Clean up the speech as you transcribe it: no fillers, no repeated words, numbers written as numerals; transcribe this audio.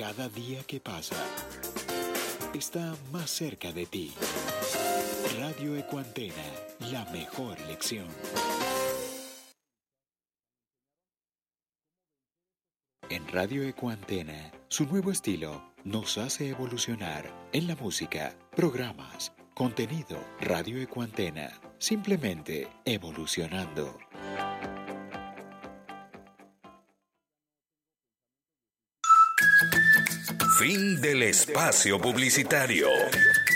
Cada día que pasa está más cerca de ti. Radio Ecuantena, la mejor lección. En Radio Ecuantena, su nuevo estilo nos hace evolucionar en la música, programas, contenido. Radio Ecuantena, simplemente evolucionando. Fin del espacio publicitario.